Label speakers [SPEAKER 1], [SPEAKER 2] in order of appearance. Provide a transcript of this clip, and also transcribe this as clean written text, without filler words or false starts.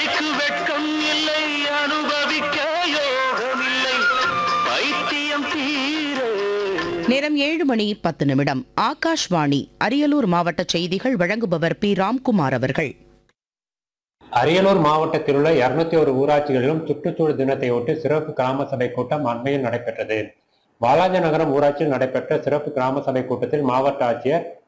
[SPEAKER 1] தலைக்கு வெட்கம் இல்லை, அனுபவிக்க யோகம் இல்லை, பைத்தியம் தீர.
[SPEAKER 2] நேரம் 7:10. ஆகாஷ்வாணி அரியலூர் மாவட்ட செய்திகள் வழங்குபவர் பி. ராம்குமார் அவர்கள்.
[SPEAKER 3] அரியலூர் மாவட்டத்தில் உள்ள 201 ஊராட்சிகளிலும் சுற்றுச்சூழல் தினத்தையொட்டி சிறப்பு கிராம சபை கூட்டம் அண்மையில் நடைபெற்றது. வாலாஜநகரம் ஊராட்சியில் நடைபெற்ற சிறப்பு கிராம சபை கூட்டத்தில் மாவட்ட ஆட்சியர்